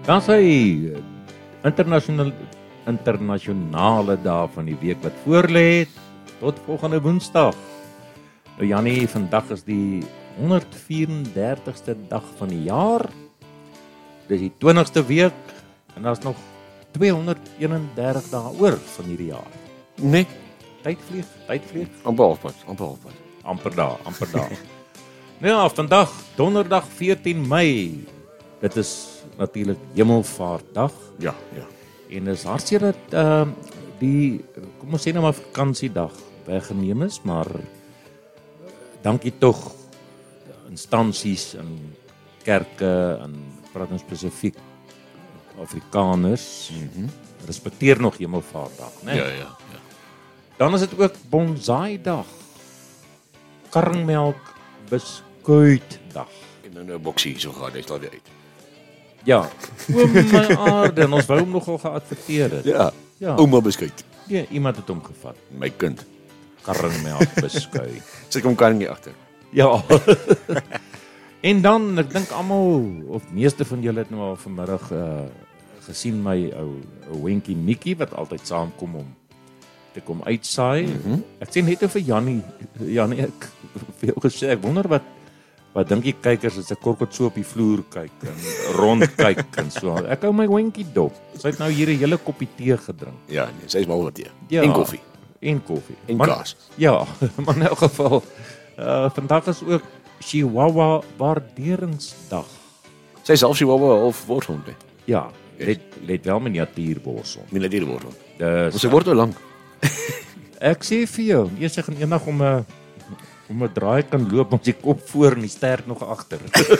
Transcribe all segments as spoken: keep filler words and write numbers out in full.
Dan sê hy internasionale internasionale dag van die week wat voorlê tot volgende Woensdag. Nou Jannie, vandag is die honderd vyf-en-dertigste dag van die jaar. Dis die twintigste week en daar's nog tweehonderd een-en-dertig dae oor van hierdie jaar. Nee, Tyd vlieg, tyd vlieg. amper halfpad, amper halfpad. Amper daar, amper daar. Nou ja, vandag, donderdag veertien Mei. Dit is natuurlik Hemelvaartdag. Ja, ja. En dis hartseer dat uh, die, kom ons sê nou maar vakansiedag weggeneem is, maar dankie tog instansies en kerke en praat ons spesifiek Afrikaners, mm-hmm. respekteer nog Hemelvaartdag, né? Ja, ja, ja. Dan is dit ook Bonsai-dag. Karringmelk beskuitdag. En nou nou boksie so gaan, hy staan weer uit. Ja, o my aarde, en ons wou hom nogal geadverteer het. Ja, Ja. ouma beskuit. Nee, iemand het hom gevat. My kind. Karringmelk beskuit. Sy kom kan nie agter. Ja. En dan, ek dink almal of meeste van julle het nou al vanmiddag uh, gesien my ou ou Wenkie Nikkie wat altyd saamkom om te kom uitsaai. Mm-hmm. Ek sê net vir Jannie, Jannie ek vir jou gesê, ek wonder wat wat dink die kykers as ek korkot so op die vloer kyk en rond kyk en so. Ek hou my Wenkie dop. Sy het nou hier 'n hele koppie tee gedrink. Ja, nee, sy is mal wat tee. Ja, En koffie. En koffie. En Maar- kaas. Ja, maar in elk geval uh, vandag is ook Chihuahua Waarderingsdag. Sy self sy wou half worshond hè. Ja, let, let wel miniatuurborsel. Militaire worshond. Dis Ons sy word nou lank. ek sê vir jou, eers ek gaan eendag om 'n om 'n draai kan loop met die kop voor en die stert nog agter.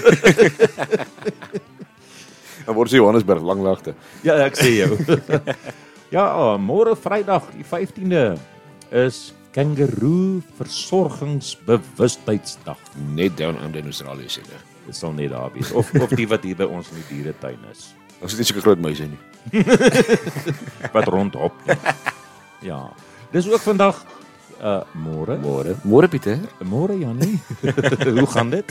Dan word sy Johannesburg langlagte. Ja, ek sê jou. Ja, môre Vrydag, die vyftiende is Kangaroo Versorgingsbewustheidsdag. Net down under in Australië sê dit. Dit sal net daar wees of of die wat hier by ons in die dieretuin is. Ons het nie so groot muise nie. Wat rondhop. Ja. Dis ook vandag uh môre. Môre. Môre Pieter. Môre Jannie. Hoe gaan dit?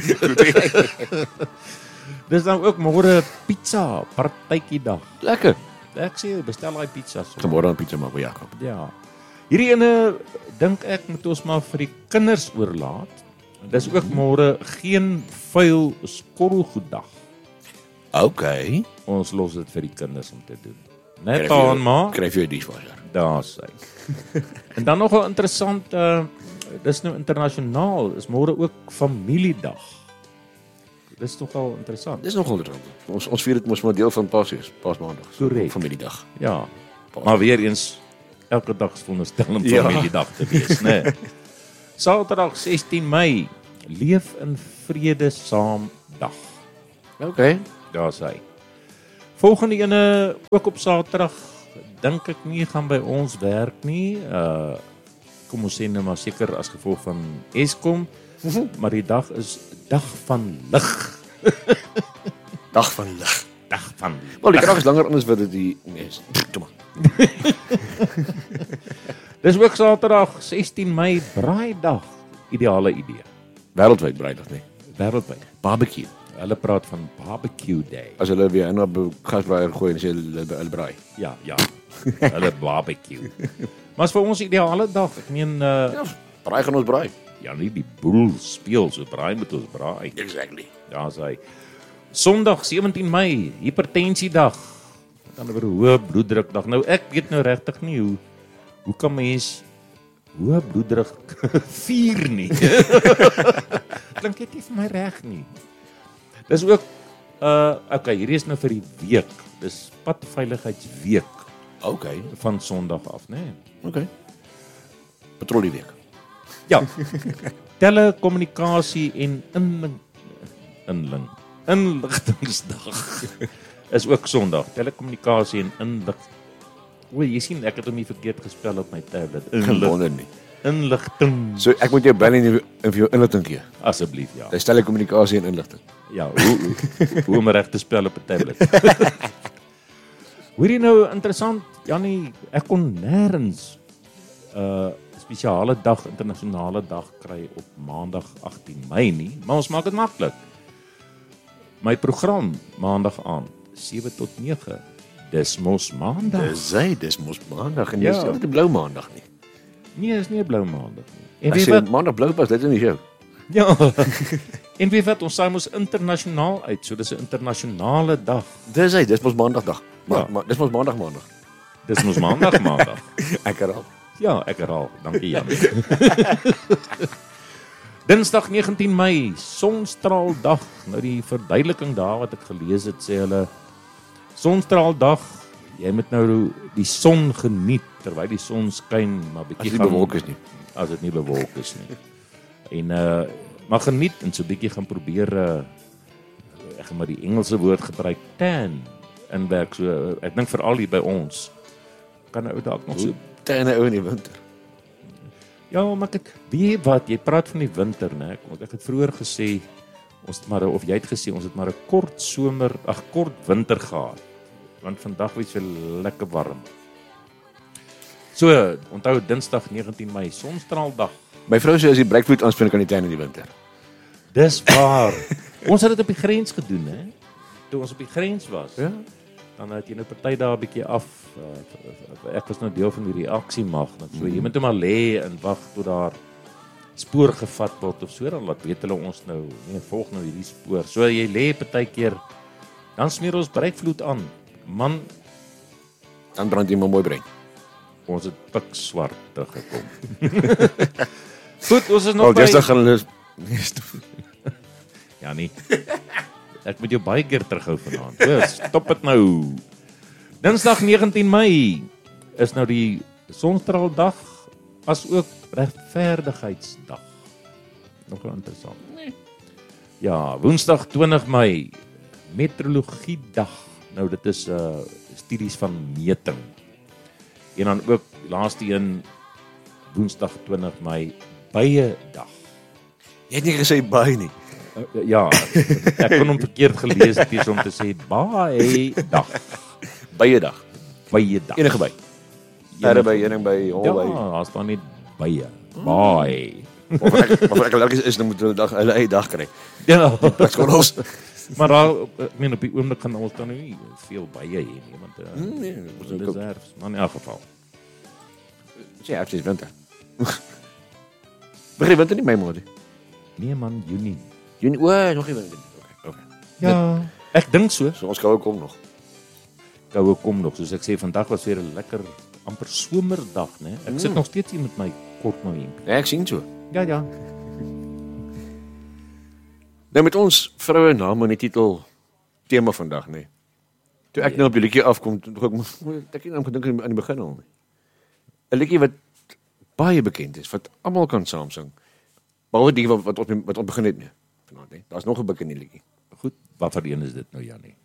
Dis dan ook môre pizza partytjiedag. Lekker. Ek sê bestel daai pizza so. Môre aan Pieter maar by Jakob. Ja. Hierdie ene dink ek moet ons maar vir die kinders oorlaat. Dis ook môre geen vuil skorrelgoeddag. Okay. Ons los dit vir die kinders om te doen. Net aan maar. Skryf jy dis vir. Daar's hy. En dan nog 'n interessant uh dis nou internasionaal, is môre ook familiedag. Dis nogal interessant. Dis nogal interessant. Ons ons vier dit mos maar deel van Paasies, Paasmaandag. Korrek. Familiedag. Ja. Maar weer eens elke dag is veronderstel om Ja. familiedag te wees, né? Nee. Saterdag sestien Mei, leef in vrede saam dag. Okay. Daar's hy. Volgende ene ook op Saterdag, dink ek nie gaan by ons werk nie. Uh kom ons sê nou maar seker as gevolg van Eskom, mm-hmm. maar die dag is dag van lig. Dag van lig. Dag van Wel, die krag is langer anders wat dit die nee, toe maar. Dis ook Saterdag sestien Mei, braaidag. Ideale idee. Wêreldwyd braaidag, nee. Wêreldwyd. Barbecue. Hulle praat van barbecue day. As hulle weer in 'n gasbraaier gooi en sê hulle hulle braai. Ja, ja. Hulle barbecue. Maar is vir ons ideale dag. Ek meen uh Ja, braai gaan ons braai. ja, nie die boel speel so braai moet ons braai. Exactly. Daar's hy. Sondag sewentien Mei, hipertensiedag. Dan oor hoë bloeddrukdag. Nou ek weet nou regtig nie hoe hoe kan mens hoë bloeddruk vier nie. Klink dit nie vir my reg nie. Dis ook uh okay, hierdie is nou vir die week. Dis padveiligheidsweek Okay. van Sondag af, né? Nee? Okay. Patrollieweek. Ja. Telekommunikasie en inling inling inligtingsdag is ook Sondag. Telekommunikasie en inlig. O, jy sien ek het hom nie verkeerd gespel op my tablet. Gewonder nie. Inligting. So ek moet jou bel en vir jou inligting gee. Asseblief, ja. Dis telekommunikasie en inligting. Ja, hoe hoe, hoe om reg te spel op 'n tablet. Hoorie nou interessant, Jannie, ek kon nêrens 'n uh, spesiale dag, internasionale dag kry op Maandag agtien Mei nie, maar ons maak dit maklik. My program Maandag aand sewe tot nege. Dis mos maandag. Dis hy, dis mos maandag en Ja. dis nie 'n blou maandag nie. Nee, is nie 'n blou maandag nie. En As weet jy wat? maandag blou pas, dit is nie jou. Ja. En weet wat, ons saai mos internasionaal uit, so dis 'n internasionale dag. Dis hy, dis mos maandagdag. Maar Ja. ma, dis mos maandag maandag. Dis mos maandag maandag. Ek herhaal. Ja, ek herhaal. Dankie Jan. Dinsdag negentien Mei, Sonstraaldag. Nou die verduideliking daar wat ek gelees het, sê hulle Sonstraaldag, jy moet nou die son geniet terwyl die son skyn, maar As bietjie dit bewolk is nie. as dit nie bewolk is nie. En uh maar geniet en so bietjie gaan probeer uh ek gaan maar die Engelse woord gebruik, tan inwerk. So uh, ek dink veral hier by ons kan ou dalk nog so Tenne ou in die winter. ja, maar ek weet jy wat, jy praat van die winter, né? Want ek het vroeër gesê ons het maar of jy het gesê ons het maar 'n kort somer, ag kort winter gehad. Want vandag was dit lekker warm. So, onthou Dinsdag negentien Mei, Sonstraaldag. My vrou sê as die breakfoot aanspring kan die tuin in die winter. Dis waar. Ons het dit op die grens gedoen, hè? Toe ons op die grens was. Ja. Dan het jy nou party daar 'n bietjie af. Uh, ek was nou deel van die reaksiemag, dan so jy moet net maar lê en wag tot daar spoor gevat word of so, dan laat weet hulle ons nou, nee, volg nou hierdie spoor. So jy lê partykeer, dan smeer ons breekvloed aan. Man, Dan brand jy maar mooi brein. ons het pik swart teruggekom. Goed, ons is nog Oh, by dis dan gaan hulle Ja nee. Ek moet jou baie keer terughou vanaand. O, stop dit nou. Dinsdag negentien Mei is nou die Sonstraaldag as ook Regverdigheidsdag. Nogal interessant. Nee. Ja, Woensdag twintig Mei Meteorologiedag. Nou dit is uh studies van meting. En dan ook laaste een Woensdag twintig Mei Byedag. Jy het nie gesê baie nie. Uh, ja, ek kon hom verkeerd gelees het hier om te sê baie dag. Baie dag. Baie dag. Enige by. Perde by, heuning by, hol Ja, by. daar staan net baie. Baie. Maar ek maar ek allergies is dan moet hulle dag hulle eie dag kry. Ja. Plakskorrels. Maar daar, ek meen op die oomblik gaan ons dan nou nie veel baie hê nie, want uh, Hmm, nee, ons dit ook is herfs, maar in elk geval. sê herfs is winter. Begin winter nie my maat. Nee man, Junie. Junie, o, nog nie winter. Okay, okay. Ja, ek dink so. So ons gou kom nog. Koue kom nog, soos ek sê, vandag was weer 'n lekker amper somerdag, né? Ek sit Mm. nog steeds hier met my kort nou hemp. Ja, ek sien so. Ja, ja. Nou met ons vroue name in die titel tema vandag, nê. Nee. Toe ek Ja. nou op die liedjie afkom, toe ek ek het nou gedink aan die begin al. 'n Liedjie wat baie bekend is, wat almal kan saamsing. Behalwe die wat wat op wat op begin het nie. Vanaand, hè. Daar's nog 'n bekende liedjie. Goed, wat vir een is dit nou, Janie?